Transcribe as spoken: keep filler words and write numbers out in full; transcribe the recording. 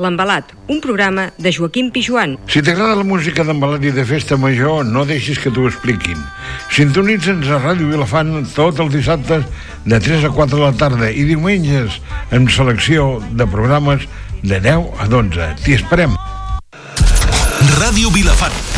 L'Envelat, un programa de Joaquim Pijuan. Si t'agrada la música d'envelat i de festa major, no deixis que t'ho expliquin. Sintonitza'ns a Ràdio Vilafant tots els dissabtes de tres a quatre de la tarda i diumenges amb selecció de programes de deu a dotze. T'hi esperem. Ràdio Vilafant.